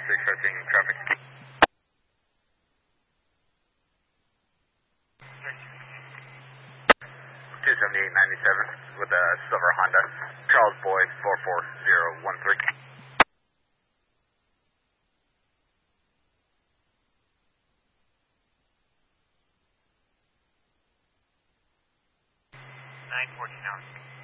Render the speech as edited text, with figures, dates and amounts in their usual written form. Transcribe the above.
expecting traffic. 27897 with a silver Honda. Charles Boyd 44013. 914 hours.